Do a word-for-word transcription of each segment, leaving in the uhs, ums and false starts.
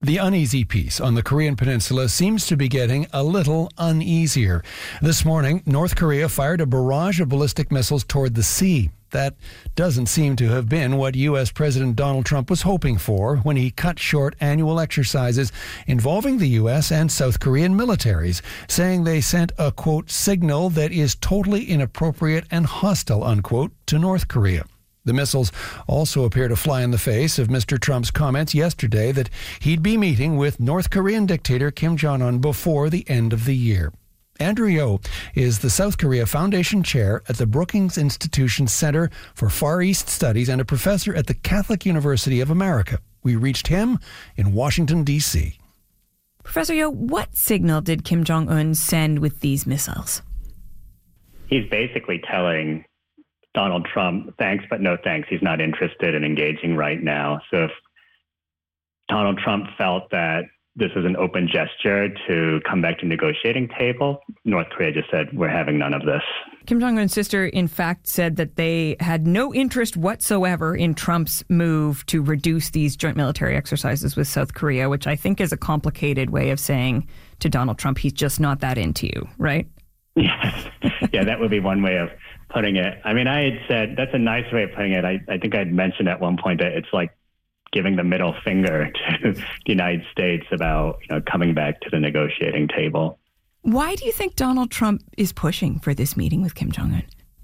The uneasy peace on the Korean peninsula seems to be getting a little uneasier. This morning, North Korea fired a barrage of ballistic missiles toward the sea. That doesn't seem to have been what U S. President Donald Trump was hoping for when he cut short annual exercises involving the U S and South Korean militaries, saying they sent a, quote, signal that is totally inappropriate and hostile, unquote, to North Korea. The missiles also appear to fly in the face of Mister Trump's comments yesterday that he'd be meeting with North Korean dictator Kim Jong-un before the end of the year. Andrew Yeo is the South Korea Foundation Chair at the Brookings Institution Center for Far East Studies and a professor at the Catholic University of America. We reached him in Washington, D C Professor Yeo, what signal did Kim Jong-un send with these missiles? He's basically telling Donald Trump, thanks, but no thanks. He's not interested in engaging right now. So if Donald Trump felt that this is an open gesture to come back to negotiating table, North Korea just said, we're having none of this. Kim Jong-un's sister, in fact, said that they had no interest whatsoever in Trump's move to reduce these joint military exercises with South Korea, which I think is a complicated way of saying to Donald Trump, he's just not that into you, right? Yes. Yeah, that would be one way of putting it. I mean, I had said, that's a nice way of putting it. I, I think I'd mentioned at one point that it's like giving the middle finger to the United States about, you know, coming back to the negotiating table. Why do you think Donald Trump is pushing for this meeting with Kim Jong-un?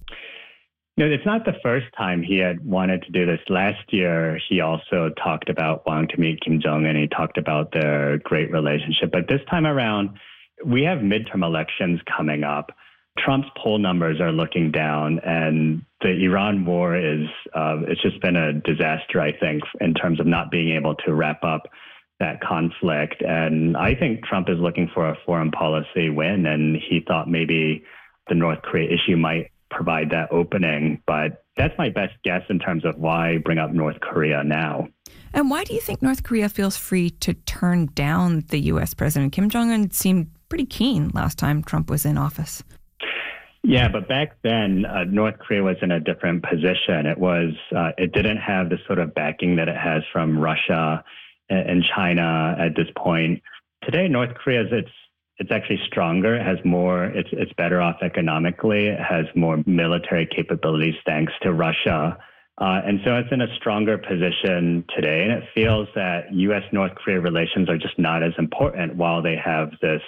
You know, it's not the first time he had wanted to do this. Last year, he also talked about wanting to meet Kim Jong-un. He talked about their great relationship. But this time around, we have midterm elections coming up. Trump's poll numbers are looking down, and the Iran war is, uh, it's just been a disaster, I think, in terms of not being able to wrap up that conflict. And I think Trump is looking for a foreign policy win, and he thought maybe the North Korea issue might provide that opening. But that's my best guess in terms of why bring up North Korea now. And why do you think North Korea feels free to turn down the U S president? Kim Jong-un seemed pretty keen last time Trump was in office. Yeah, but back then, uh, North Korea was in a different position. It was, uh, it didn't have the sort of backing that it has from Russia and China at this point. Today, North Korea is it's it's actually stronger. It has more. It's it's better off economically. It has more military capabilities thanks to Russia, uh, and so it's in a stronger position today. And it feels that U S North Korea relations are just not as important while they have this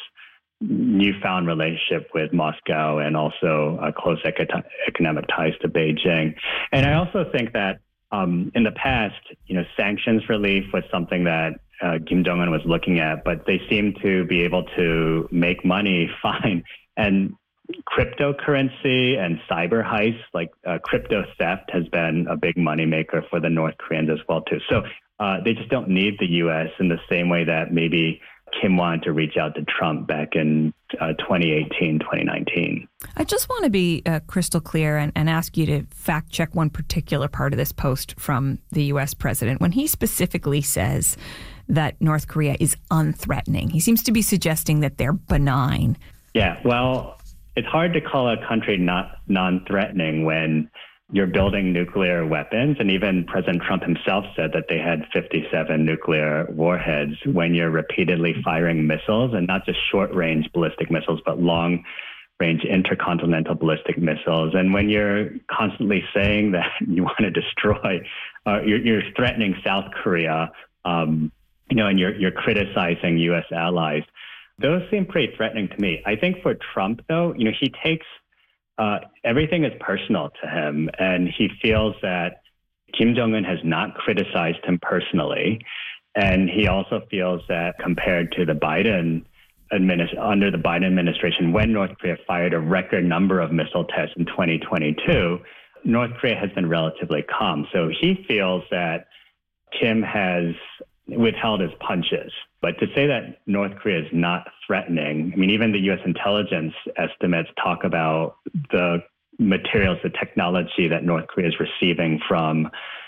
newfound relationship with Moscow and also uh, close eco- economic ties to Beijing. And I also think that um, in the past, you know, sanctions relief was something that uh, Kim Jong-un was looking at, but they seem to be able to make money fine. And cryptocurrency and cyber heists, like uh, crypto theft, has been a big moneymaker for the North Koreans as well, too. So uh, they just don't need the U S in the same way that maybe Kim wanted to reach out to Trump back in uh, twenty eighteen, twenty nineteen. I just want to be uh, crystal clear and, and ask you to fact check one particular part of this post from the U S president when he specifically says that North Korea is unthreatening. He seems to be suggesting that they're benign. Yeah, well, it's hard to call a country not non-threatening when you're building nuclear weapons. And even President Trump himself said that they had fifty-seven nuclear warheads. When you're repeatedly firing missiles, and not just short-range ballistic missiles, but long-range intercontinental ballistic missiles. And when you're constantly saying that you want to destroy, uh, you're, you're threatening South Korea, um, you know, and you're, you're criticizing U S allies, those seem pretty threatening to me. I think for Trump, though, you know, he takes Uh, everything is personal to him, and he feels that Kim Jong-un has not criticized him personally. And he also feels that compared to the Biden administ- under the Biden administration, when North Korea fired a record number of missile tests in twenty twenty-two, North Korea has been relatively calm. So he feels that Kim has withheld his punches. But to say that North Korea is not threatening, I mean, even the U S intelligence estimates talk about the materials, the technology that North Korea is receiving from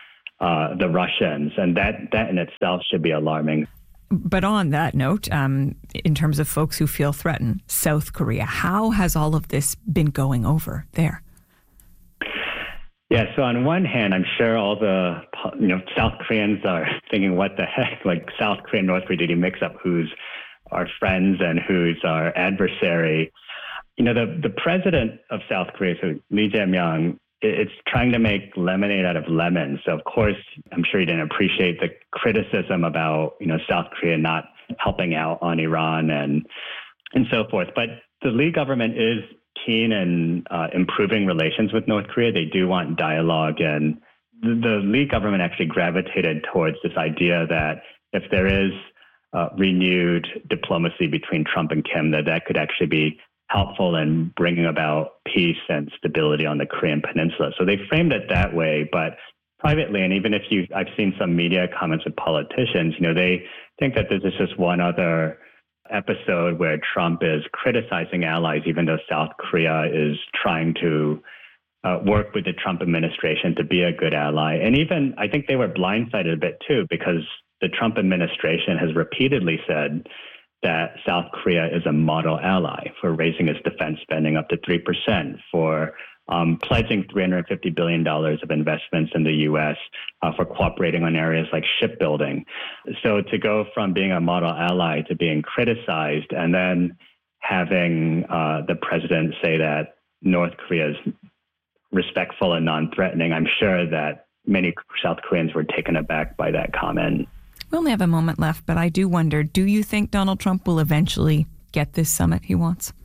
uh, the Russians, and that, that in itself should be alarming. But on that note, um, in terms of folks who feel threatened, South Korea, how has all of this been going over there? Yeah, so on one hand, I'm sure all the you know South Koreans are thinking, what the heck? Like South Korea and North Korea, did he mix up who's our friends and who's our adversary? You know, the, the president of South Korea, so Lee Jae-myung, it's trying to make lemonade out of lemons. So, of course, I'm sure he didn't appreciate the criticism about, you know, South Korea not helping out on Iran and and so forth. But the Lee government is keen in uh, improving relations with North Korea. They do want dialogue. And the, the Lee government actually gravitated towards this idea that if there is uh, renewed diplomacy between Trump and Kim, that that could actually be helpful in bringing about peace and stability on the Korean Peninsula. So they framed it that way, but privately, and even if you, I've seen some media comments with politicians, you know, they think that this is just one other episode where Trump is criticizing allies, even though South Korea is trying to uh, work with the Trump administration to be a good ally. And even, I think they were blindsided a bit too, because the Trump administration has repeatedly said that South Korea is a model ally for raising its defense spending up to three percent, for um, pledging three hundred fifty billion dollars of investments in the U S, uh, for cooperating on areas like shipbuilding. So to go from being a model ally to being criticized, and then having uh, the president say that North Korea is respectful and non-threatening, I'm sure that many South Koreans were taken aback by that comment. We only have a moment left, but I do wonder, do you think Donald Trump will eventually get this summit he wants?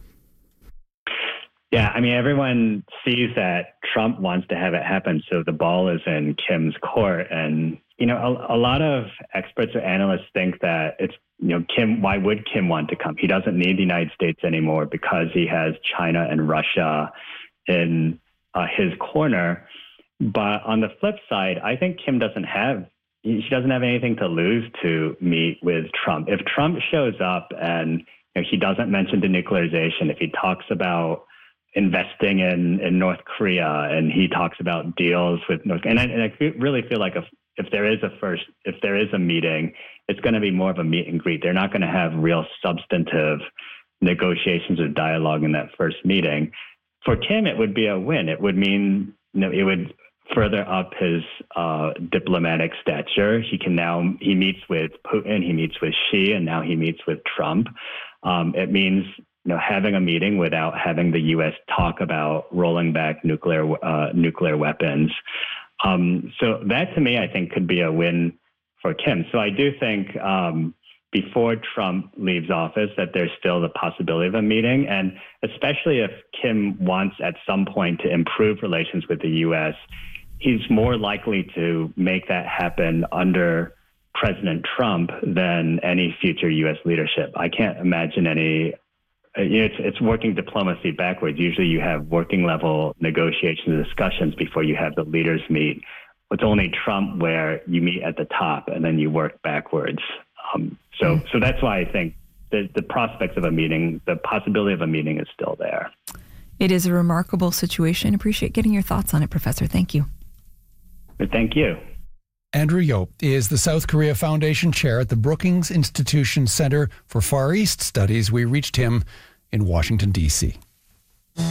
Yeah, I mean, everyone sees that Trump wants to have it happen, so the ball is in Kim's court. And, you know, a, a lot of experts or analysts think that it's, you know, Kim, why would Kim want to come? He doesn't need the United States anymore because he has China and Russia in uh, his corner. But on the flip side, I think Kim doesn't have She doesn't have anything to lose to meet with Trump. If Trump shows up and you know, he doesn't mention denuclearization, if he talks about investing in, in North Korea and he talks about deals with North Korea, and I, and I really feel like if, if there is a first, if there is a meeting, it's going to be more of a meet and greet. They're not going to have real substantive negotiations or dialogue in that first meeting. For Kim, it would be a win. It would mean, you know, it would further up his uh, diplomatic stature. He can now, he meets with Putin, he meets with Xi, and now he meets with Trump. Um, it means, you know, having a meeting without having the U S talk about rolling back nuclear uh, nuclear weapons. Um, so that, to me, I think could be a win for Kim. So I do think um, before Trump leaves office that there's still the possibility of a meeting. And especially if Kim wants at some point to improve relations with the U S, he's more likely to make that happen under President Trump than any future U S leadership. I can't imagine any, you know, it's, it's working diplomacy backwards. Usually you have working level negotiations and discussions before you have the leaders meet. It's only Trump where you meet at the top and then you work backwards. Um, so, so that's why I think the, the prospects of a meeting, the possibility of a meeting is still there. It is a remarkable situation. Appreciate getting your thoughts on it, Professor. Thank you. Thank you. Andrew Yeo is the South Korea Foundation Chair at the Brookings Institution Center for Far East Studies. We reached him in Washington, D C